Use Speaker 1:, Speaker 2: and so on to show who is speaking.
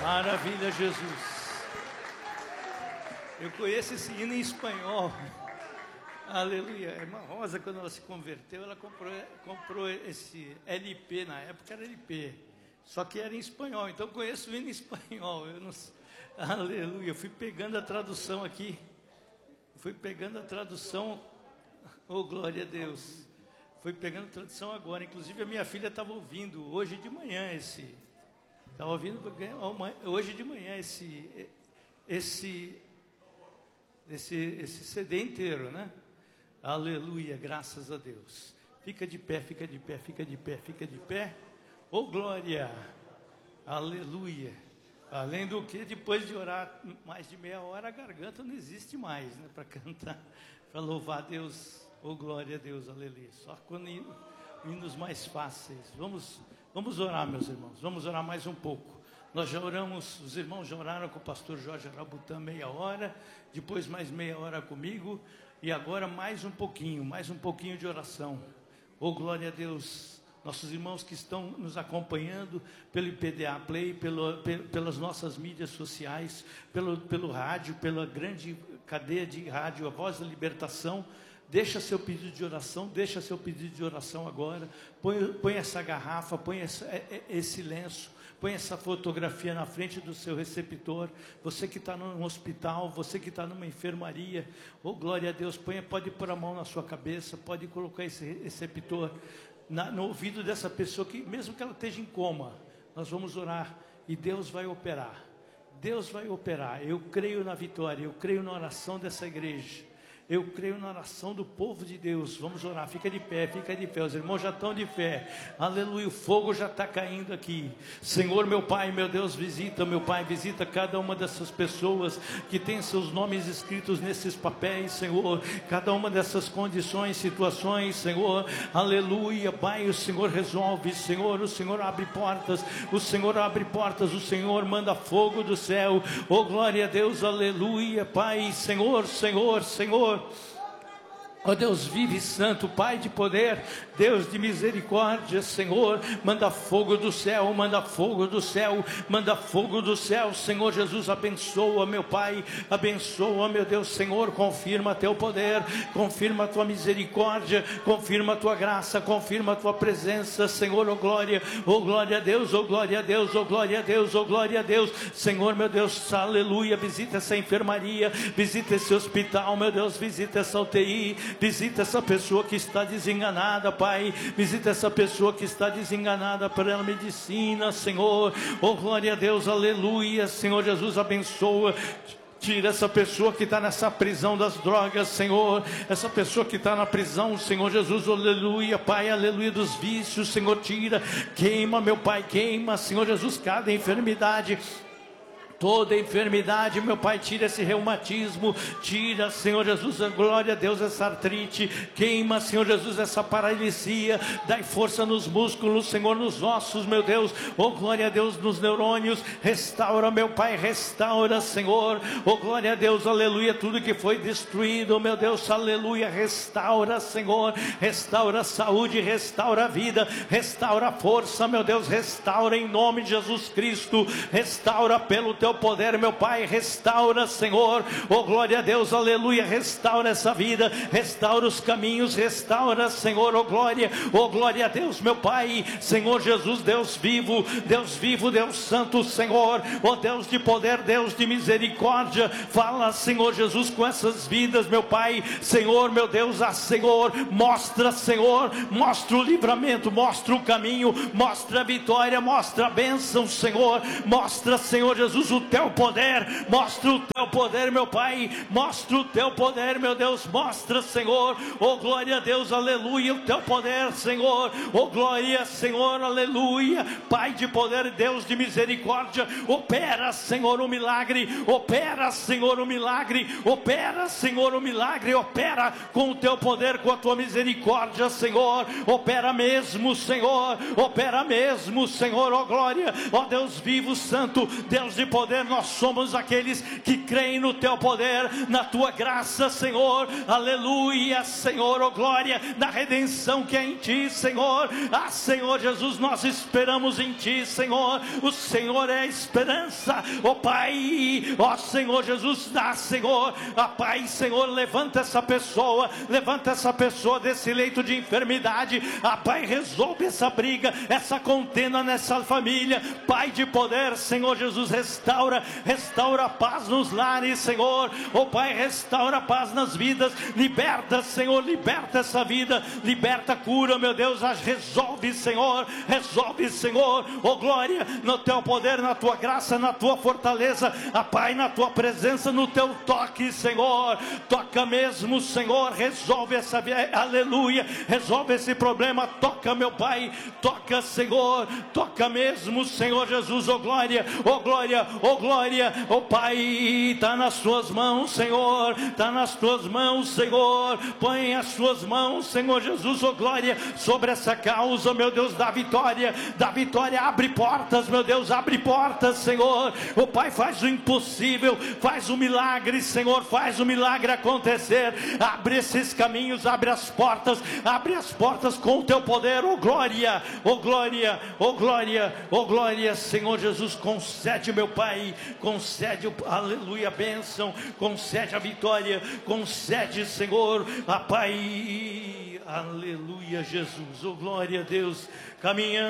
Speaker 1: Maravilha, Jesus. Eu conheço esse hino em espanhol. Aleluia. A irmã Rosa, quando ela se converteu, ela comprou esse LP, na época era LP, só que era em espanhol, então eu conheço o hino em espanhol. Eu não... Aleluia. Eu fui pegando a tradução aqui, oh glória a Deus, fui pegando a tradução agora. Inclusive a minha filha estava ouvindo hoje de manhã esse CD inteiro, né? Aleluia, graças a Deus. Fica de pé, fica de pé, fica de pé, fica de pé. Oh glória, aleluia. Além do que, depois de orar mais de meia hora, a garganta não existe mais, né? Para cantar, para louvar a Deus. Oh glória a Deus, aleluia. Só quando hinos mais fáceis. Vamos orar, meus irmãos. Vamos orar mais um pouco. Nós já oramos, os irmãos já oraram com o pastor Jorge Arabutã meia hora, depois mais meia hora comigo, e agora mais um pouquinho de oração. Oh glória a Deus. Nossos irmãos que estão nos acompanhando pelo IPDA Play, pelas nossas mídias sociais, pelo rádio, pela grande cadeia de rádio, a Voz da Libertação, deixa seu pedido de oração agora. Põe essa garrafa, põe esse lenço, põe essa fotografia na frente do seu receptor. Você que está num hospital, você que está numa enfermaria, oh glória a Deus, pode pôr a mão na sua cabeça, pode colocar esse receptor no ouvido dessa pessoa, que mesmo que ela esteja em coma, nós vamos orar e Deus vai operar. Deus vai operar. Eu creio na vitória, eu creio na oração dessa igreja, eu creio na oração do povo de Deus. Vamos orar, fica de pé, os irmãos já estão de pé, aleluia, o fogo já está caindo aqui. Senhor, meu Pai, meu Deus, visita cada uma dessas pessoas que tem seus nomes escritos nesses papéis, Senhor, cada uma dessas condições, situações, Senhor, aleluia, Pai, o Senhor resolve, Senhor, o Senhor abre portas, o Senhor manda fogo do céu, oh glória a Deus, aleluia, Pai, Senhor, ó Deus vive e santo, Pai de poder, Deus de misericórdia, Senhor, manda fogo do céu, manda fogo do céu, manda fogo do céu, Senhor Jesus, abençoa, meu Pai, abençoa, meu Deus, Senhor, confirma teu poder, confirma a tua misericórdia, confirma a tua graça, confirma a tua presença, Senhor, oh glória a Deus, oh glória a Deus, oh glória a Deus, oh glória a Deus, Senhor, meu Deus, aleluia, visita essa enfermaria, visita esse hospital, meu Deus, visita essa UTI, visita essa pessoa que está desenganada, Pai, visita essa pessoa que está desenganada pela medicina, Senhor, oh glória a Deus, aleluia, Senhor Jesus, abençoa. Tira essa pessoa que está nessa prisão das drogas, Senhor, essa pessoa que está na prisão, Senhor Jesus, aleluia, Pai, aleluia, dos vícios, Senhor, tira, queima, meu Pai, queima, Senhor Jesus, cada enfermidade, toda enfermidade, meu Pai, tira esse reumatismo, tira, Senhor Jesus, glória a Deus, essa artrite, queima, Senhor Jesus, essa paralisia, dai força nos músculos, Senhor, nos ossos, meu Deus, oh glória a Deus, nos neurônios, restaura, meu Pai, restaura, Senhor, oh glória a Deus, aleluia, tudo que foi destruído, meu Deus, aleluia, restaura, Senhor, restaura a saúde, restaura a vida, restaura a força, meu Deus, restaura em nome de Jesus Cristo, restaura pelo teu poder, meu Pai, restaura, Senhor, oh glória a Deus, aleluia, restaura essa vida, restaura os caminhos, restaura, Senhor, oh glória a Deus, meu Pai, Senhor Jesus, Deus vivo, Deus santo, Senhor, oh Deus de poder, Deus de misericórdia, fala, Senhor Jesus, com essas vidas, meu Pai, Senhor, meu Deus, Senhor, mostra, Senhor, mostra o livramento, mostra o caminho, mostra a vitória, mostra a bênção, Senhor, mostra, Senhor Jesus, o teu poder, mostra o teu poder, meu Pai, mostra o teu poder, meu Deus, mostra, Senhor, oh glória a Deus, aleluia, o teu poder, Senhor, oh glória, Senhor, aleluia, Pai de poder, Deus de misericórdia, opera, Senhor, o milagre, opera, Senhor, o milagre, opera, Senhor, o milagre, opera com o teu poder, com a tua misericórdia, Senhor, opera mesmo, Senhor, oh glória, ó Deus vivo, santo, Deus de poder, poder, nós somos aqueles que creem no teu poder, na tua graça, Senhor, aleluia, Senhor, oh glória, na redenção que é em ti, Senhor. Ah, Senhor Jesus, nós esperamos em ti, Senhor, o Senhor é a esperança, oh Pai, ó Senhor Jesus, dá, Senhor, ah Pai, Senhor, levanta essa pessoa desse leito de enfermidade, ah Pai, resolve essa briga, essa contenda nessa família, Pai de poder, Senhor Jesus, restaura a paz nos lares, Senhor, oh Pai, restaura a paz nas vidas, liberta, Senhor, liberta essa vida, liberta, cura, meu Deus, resolve, Senhor, oh glória, no teu poder, na tua graça, na tua fortaleza, ah Pai, na tua presença, no teu toque, Senhor, toca mesmo, Senhor, resolve essa vida, aleluia, resolve esse problema, toca, meu Pai, toca, Senhor, toca mesmo, Senhor Jesus, oh glória, oh glória, oh glória, oh Pai, está nas tuas mãos, Senhor, está nas tuas mãos, Senhor, põe as tuas mãos, Senhor Jesus, oh glória, sobre essa causa, meu Deus, da vitória, abre portas, meu Deus, abre portas, Senhor, oh Pai, faz o impossível, faz o milagre, Senhor, faz o milagre acontecer, abre esses caminhos, abre as portas com o teu poder, oh glória, oh glória, oh glória, oh glória, Senhor Jesus, concede, meu Pai, concede, aleluia, a bênção, concede a vitória, concede, Senhor, a Pai, aleluia, Jesus, oh glória a Deus, caminhando.